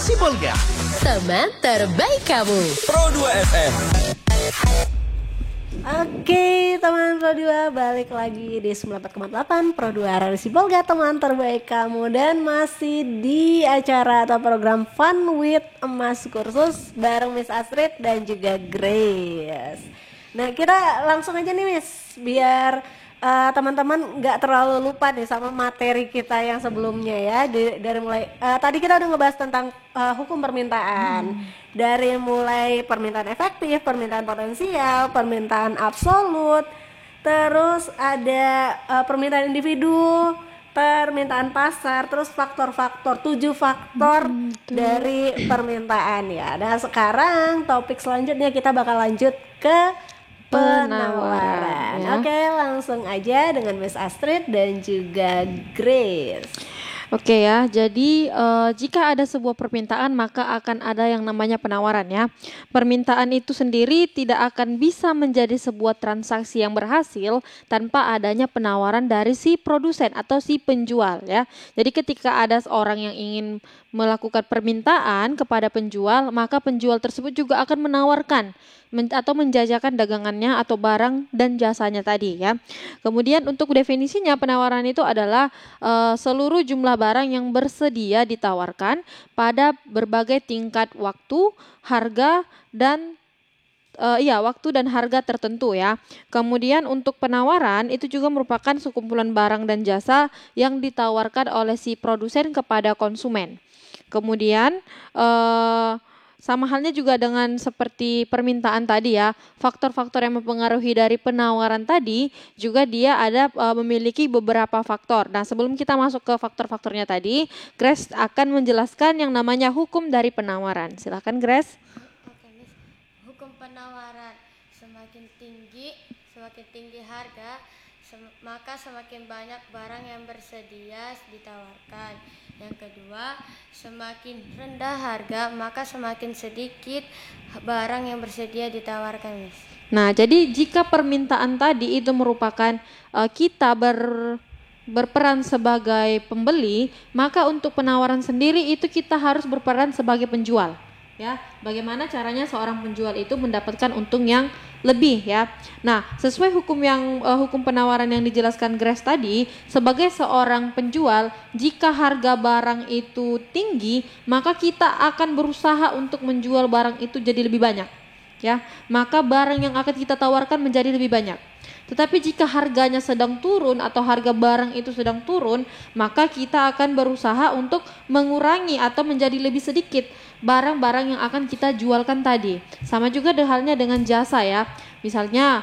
Sibolga, teman terbaik kamu. Pro 2 FM. Oke, teman Pro 2, balik lagi di 94,8 Pro 2 Radio Sibolga, teman terbaik kamu. Dan masih di acara atau program Fun with Emas Kursus bareng Miss Astrid dan juga Grace. Nah, kita langsung aja nih Miss, biar teman-teman nggak terlalu lupa nih sama materi kita yang sebelumnya ya. Dari mulai tadi kita udah ngebahas tentang hukum permintaan, dari mulai permintaan efektif, permintaan potensial, permintaan absolut, terus ada permintaan individu, permintaan pasar, terus faktor-faktor, 7 faktor dari permintaan ya. Nah, sekarang topik selanjutnya kita bakal lanjut ke penawaran. Ya. Oke, langsung aja dengan Miss Astrid dan juga Grace. Oke ya, jadi jika ada sebuah permintaan maka akan ada yang namanya penawaran ya. Permintaan itu sendiri tidak akan bisa menjadi sebuah transaksi yang berhasil tanpa adanya penawaran dari si produsen atau si penjual ya. Jadi ketika ada seorang yang ingin melakukan permintaan kepada penjual, maka penjual tersebut juga akan menawarkan atau menjajakan dagangannya atau barang dan jasanya tadi ya. Kemudian untuk definisinya, penawaran itu adalah seluruh jumlah barang yang bersedia ditawarkan pada berbagai tingkat waktu, harga dan waktu dan harga tertentu ya. Kemudian untuk penawaran itu juga merupakan sekumpulan barang dan jasa yang ditawarkan oleh si produsen kepada konsumen. Kemudian sama halnya juga dengan seperti permintaan tadi ya, faktor-faktor yang mempengaruhi dari penawaran tadi juga dia ada memiliki beberapa faktor. Nah, sebelum kita masuk ke faktor-faktornya tadi, Grace akan menjelaskan yang namanya hukum dari penawaran. Silakan Grace. Oke, Miss. Hukum penawaran, semakin tinggi harga, maka semakin banyak barang yang bersedia ditawarkan. Yang kedua, semakin rendah harga, maka semakin sedikit barang yang bersedia ditawarkan, Miss. Nah, jadi jika permintaan tadi itu merupakan kita berperan sebagai pembeli, maka untuk penawaran sendiri itu kita harus berperan sebagai penjual. Ya, bagaimana caranya seorang penjual itu mendapatkan untung yang lebih ya. Nah, sesuai hukum penawaran yang dijelaskan Grace tadi, sebagai seorang penjual, jika harga barang itu tinggi, maka kita akan berusaha untuk menjual barang itu jadi lebih banyak. Ya, maka barang yang akan kita tawarkan menjadi lebih banyak. Tetapi jika harganya sedang turun atau harga barang itu sedang turun, maka kita akan berusaha untuk mengurangi atau menjadi lebih sedikit barang-barang yang akan kita jualkan tadi. Sama juga halnya dengan jasa ya. Misalnya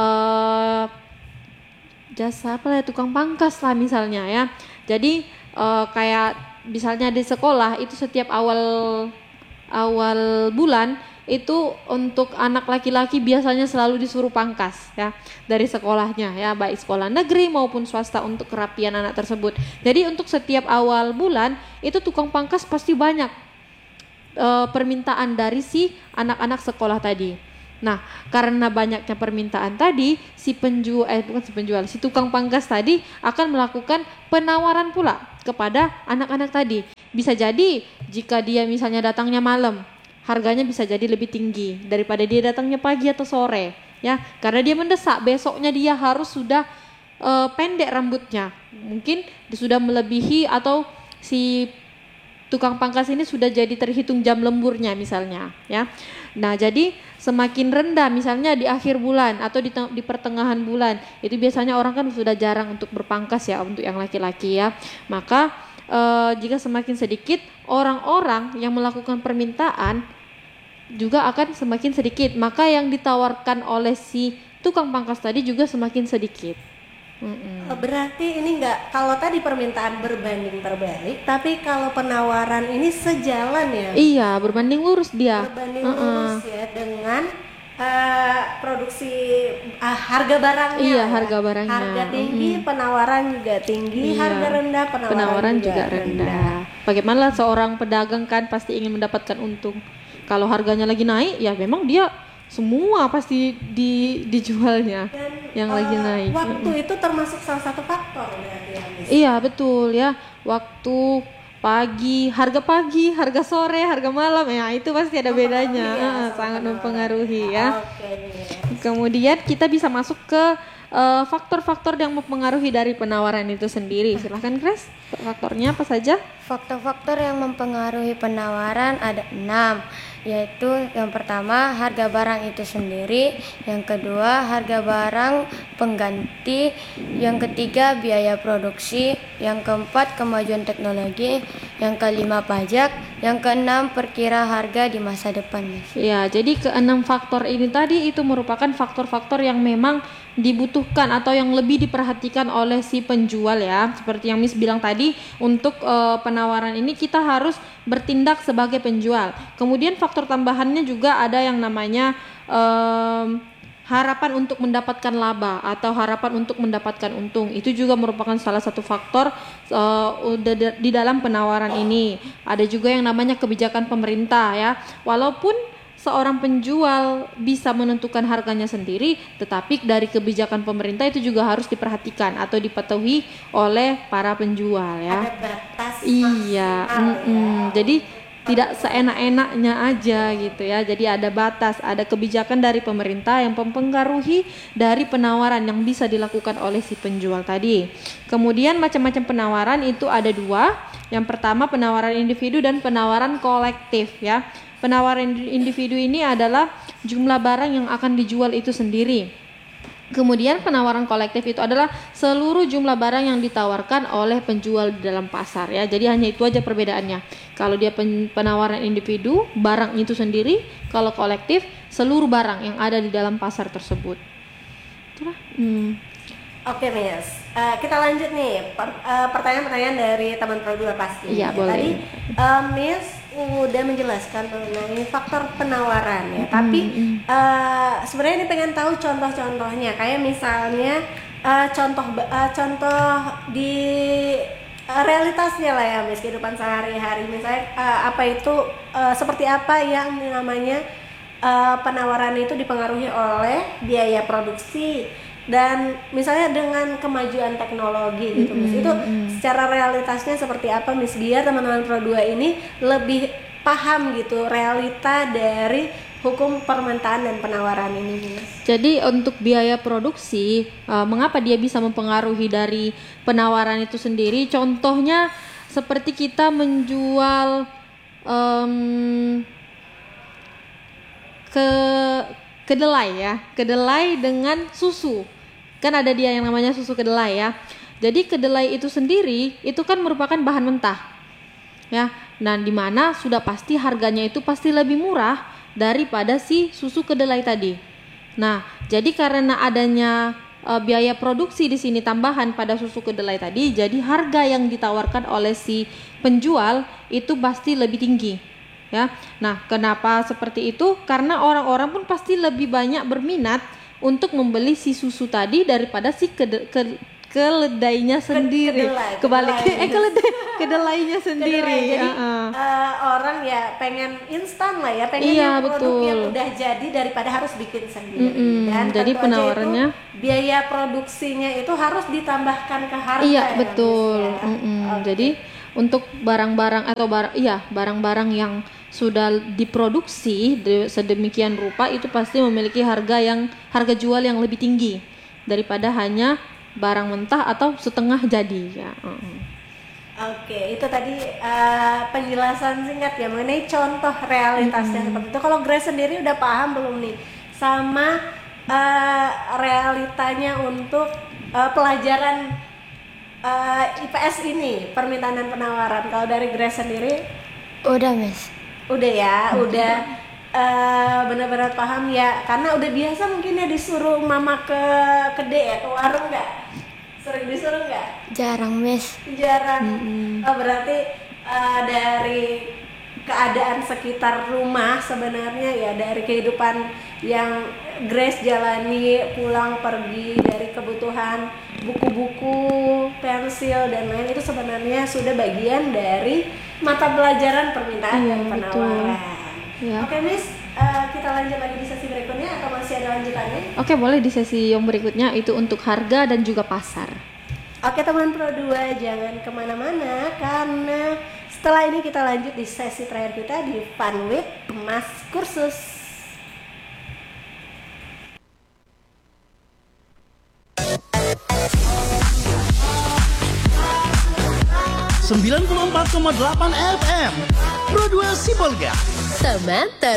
jasa apa ya, tukang pangkas lah misalnya ya. Jadi kayak misalnya di sekolah itu setiap awal bulan itu untuk anak laki-laki biasanya selalu disuruh pangkas ya dari sekolahnya ya, baik sekolah negeri maupun swasta untuk kerapian anak tersebut. Jadi untuk setiap awal bulan itu tukang pangkas pasti banyak permintaan dari si anak-anak sekolah tadi. Nah, karena banyaknya permintaan tadi, si tukang pangkas tadi akan melakukan penawaran pula kepada anak-anak tadi. Bisa jadi jika dia misalnya datangnya malam, harganya bisa jadi lebih tinggi daripada dia datangnya pagi atau sore ya, karena dia mendesak besoknya dia harus sudah pendek rambutnya, mungkin sudah melebihi atau si tukang pangkas ini sudah jadi terhitung jam lemburnya misalnya ya. Nah, jadi semakin rendah misalnya di akhir bulan atau di pertengahan bulan, itu biasanya orang kan sudah jarang untuk berpangkas ya untuk yang laki-laki ya. Maka jika semakin sedikit orang-orang yang melakukan permintaan juga akan semakin sedikit, maka yang ditawarkan oleh si tukang pangkas tadi juga semakin sedikit. Berarti ini enggak, kalau tadi permintaan berbanding terbalik, tapi kalau penawaran ini sejalan ya? Iya, berbanding lurus dia. Berbanding lurus ya dengan produksi harga barangnya. Iya, ya. harga barangnya. Harga tinggi, penawaran juga tinggi. Iya. Harga rendah, penawaran juga rendah. Bagaimana seorang pedagang kan pasti ingin mendapatkan untung. Kalau harganya lagi naik, ya memang dia semua pasti dijualnya. Dan yang lagi naik. Waktu itu termasuk salah satu faktor berarti ya, Miss? Iya, betul ya. Waktu pagi, harga sore, harga malam, ya itu pasti ada bedanya. Sangat mempengaruhi ya. Kemudian kita bisa masuk ke faktor-faktor yang mempengaruhi dari penawaran itu sendiri. Silahkan Grace, faktornya apa saja? Faktor-faktor yang mempengaruhi penawaran ada 6, yaitu yang pertama harga barang itu sendiri, yang kedua harga barang pengganti, yang ketiga biaya produksi, yang keempat kemajuan teknologi, yang kelima pajak, yang keenam perkira harga di masa depan. Ya, jadi keenam faktor ini tadi itu merupakan faktor-faktor yang memang dibutuhkan atau yang lebih diperhatikan oleh si penjual ya. Seperti yang Miss bilang tadi, untuk penawaran ini kita harus bertindak sebagai penjual. Kemudian faktor tambahannya juga ada yang namanya harapan untuk mendapatkan laba atau harapan untuk mendapatkan untung. Itu juga merupakan salah satu faktor di dalam penawaran ini. Ada juga yang namanya kebijakan pemerintah ya. Walaupun seorang penjual bisa menentukan harganya sendiri, tetapi dari kebijakan pemerintah itu juga harus diperhatikan atau dipatuhi oleh para penjual ya. Ada batas Iya, maksimal, ya. Jadi tidak seenak-enaknya aja gitu ya. Jadi ada batas, ada kebijakan dari pemerintah yang mempengaruhi dari penawaran yang bisa dilakukan oleh si penjual tadi. Kemudian macam-macam penawaran itu ada 2. Yang pertama penawaran individu dan penawaran kolektif ya. Penawaran individu ini adalah jumlah barang yang akan dijual itu sendiri. Kemudian penawaran kolektif itu adalah seluruh jumlah barang yang ditawarkan oleh penjual di dalam pasar ya. Jadi hanya itu aja perbedaannya. Kalau dia penawaran individu, barang itu sendiri. Kalau kolektif, seluruh barang yang ada di dalam pasar tersebut. Itulah. Oke Miss, kita lanjut nih pertanyaan-pertanyaan dari teman Pro 2 pasti. Iya, boleh. Tadi Miss udah menjelaskan mengenai faktor penawaran ya, tapi sebenarnya ini pengen tahu contoh-contohnya, kayak misalnya contoh di realitasnya lah ya Miss, kehidupan sehari-hari misalnya apa itu seperti apa yang namanya penawaran itu dipengaruhi oleh biaya produksi dan misalnya dengan kemajuan teknologi gitu Miss. Itu secara realitasnya seperti apa Miss, biar teman-teman Pro 2 ini lebih paham gitu realita dari hukum permintaan dan penawaran ini Miss. Jadi untuk biaya produksi, mengapa dia bisa mempengaruhi dari penawaran itu sendiri? Contohnya seperti kita menjual kedelai ya, kedelai dengan susu. Kan ada dia yang namanya susu kedelai ya. Jadi kedelai itu sendiri itu kan merupakan bahan mentah. Ya. Nah, di mana sudah pasti harganya itu pasti lebih murah daripada si susu kedelai tadi. Nah, jadi karena adanya biaya produksi di sini tambahan pada susu kedelai tadi, jadi harga yang ditawarkan oleh si penjual itu pasti lebih tinggi. Ya. Nah, kenapa seperti itu? Karena orang-orang pun pasti lebih banyak berminat untuk membeli si susu tadi daripada si keledainya sendiri. Kedelainya sendiri. Jadi orang ya pengen instan lah ya, pengen yang produk yang udah jadi daripada harus bikin sendiri. Dan jadi penawarannya biaya produksinya itu harus ditambahkan ke harga. Iya, betul. Ya, Jadi untuk barang-barang atau barang-barang yang sudah diproduksi sedemikian rupa itu pasti memiliki harga jual yang lebih tinggi daripada hanya barang mentah atau setengah jadi ya. Oke, itu tadi penjelasan singkat ya mengenai contoh realitasnya seperti itu. Kalau Grace sendiri udah paham belum nih sama realitanya untuk pelajaran IPS ini, permintaan dan penawaran? Kalau dari Grace sendiri? Udah Miss. Udah ya, udah benar-benar paham ya, karena udah biasa mungkin ya disuruh mama ke kede ya, ke warung nggak? Sering disuruh nggak? Jarang Miss. Jarang. Oh, berarti dari keadaan sekitar rumah sebenarnya ya, dari kehidupan yang Grace jalani pulang pergi, dari kebutuhan buku-buku, pensil dan lain, itu sebenarnya sudah bagian dari mata pelajaran permintaan dan penawaran. Ya. Oke Miss, kita lanjut lagi di sesi berikutnya atau masih ada lanjutannya? Oke, boleh di sesi yang berikutnya itu untuk harga dan juga pasar. Oke teman Pro 2, jangan kemana-mana karena Setelah ini kita lanjut di sesi terakhir kita di Fun with Emas Kursus. 94,8 FM Pro 2 Sibolga. Teman